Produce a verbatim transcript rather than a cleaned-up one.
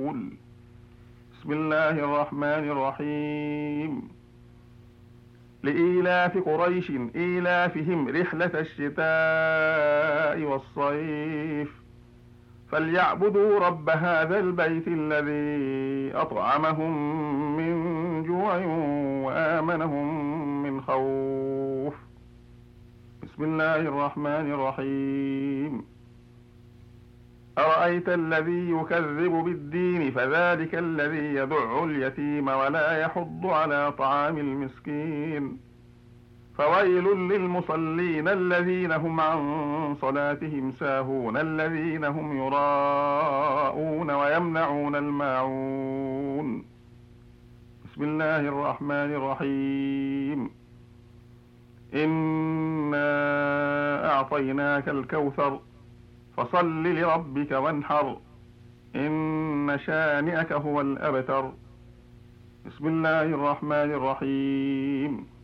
يعملون. بسم الله الرحمن الرحيم. لإيلاف قريش إيلافهم رحلة الشتاء والصيف فليعبدوا رب هذا البيت الذي أطعمهم من جوع وآمنهم من خوف. بسم الله الرحمن الرحيم. أرأيت الذي يكذب بالدين فذلك الذي يدع اليتيم ولا يحض على طعام المسكين فويل للمصلين الذين هم عن صلاتهم ساهون الذين هم يراءون ويمنعون الماعون. بسم الله الرحمن الرحيم. إنا أعطيناك الكوثر فصل لربك وانحر إن شانئك هو الأبتر. بسم الله الرحمن الرحيم.